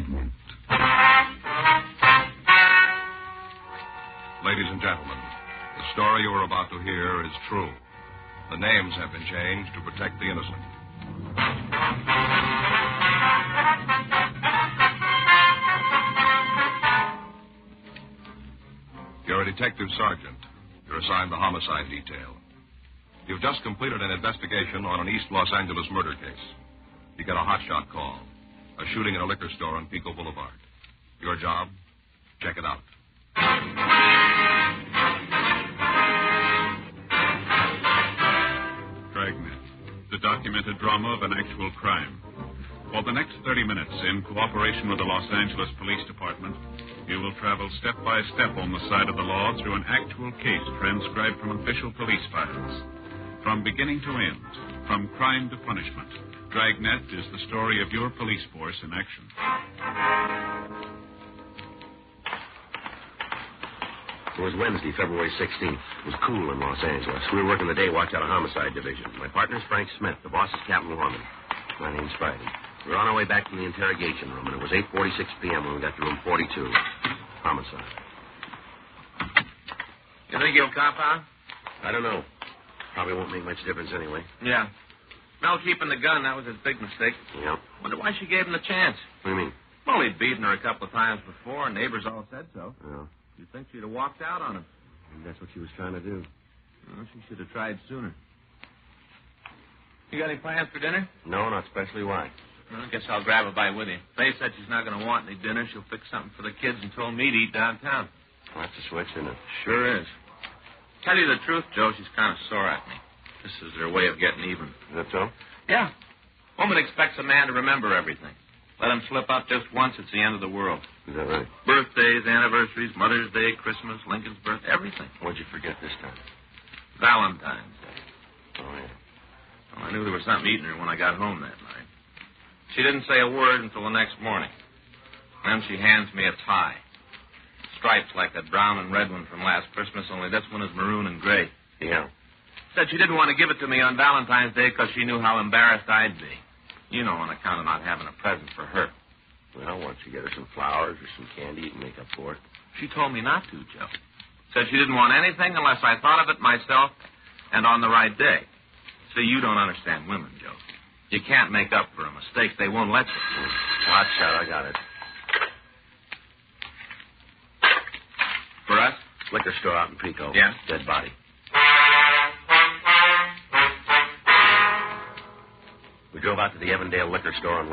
Ladies and gentlemen, the story you are about to hear is true. The names have been changed to protect the innocent. You're a detective sergeant. You're assigned the homicide detail. You've just completed an investigation on an East Los Angeles murder case. You get a hotshot call. A shooting at a liquor store on Pico Boulevard. Your job? Check it out. Dragnet, the documented drama of an actual crime. For the next 30 minutes, in cooperation with the Los Angeles Police Department, you will travel step by step on the side of the law through an actual case transcribed from official police files. From beginning to end, from crime to punishment, Dragnet is the story of your police force in action. It was Wednesday, February 16th. It was cool in Los Angeles. We were working the day watch out of Homicide Division. My partner's Frank Smith. The boss is Captain Lorman. My name's Friday. We were on our way back from the interrogation room, and it was 8:46 p.m. when we got to room 42. Homicide. You think he'll cop out? I don't know. Probably won't make much difference anyway. Yeah. Mel keeping the gun, that was his big mistake. Yeah. Wonder why she gave him the chance. What do you mean? Well, he'd beaten her a couple of times before, and neighbors all said so. Yeah. You'd think she'd have walked out on him. Maybe that's what she was trying to do. Well, she should have tried sooner. You got any plans for dinner? No, not especially. Why? Well, I guess I'll grab a bite with you. Faye said she's not going to want any dinner. She'll fix something for the kids and told me to eat downtown. Well, that's a switch, isn't it? Sure is. Tell you the truth, Joe, she's kind of sore at me. This is their way of getting even. Is that so? Yeah. Woman expects a man to remember everything. Let him slip up just once, it's the end of the world. Is that right? Birthdays, anniversaries, Mother's Day, Christmas, Lincoln's birth, everything. What'd you forget this time? Valentine's Day. Oh, yeah. Well, I knew there was something eating her when I got home that night. She didn't say a word until the next morning. Then she hands me a tie. Stripes like that brown and red one from last Christmas, only this one is maroon and gray. Yeah. Said she didn't want to give it to me on Valentine's Day because she knew how embarrassed I'd be. You know, on account of not having a present for her. Well, why don't you get her some flowers or some candy you can make up for it? She told me not to, Joe. Said she didn't want anything unless I thought of it myself and on the right day. See, you don't understand women, Joe. You can't make up for a mistake. They won't let you. Hot shot, I got it. For us? Liquor store out in Pico. Yeah? Dead body. We drove out to the Evandale liquor store on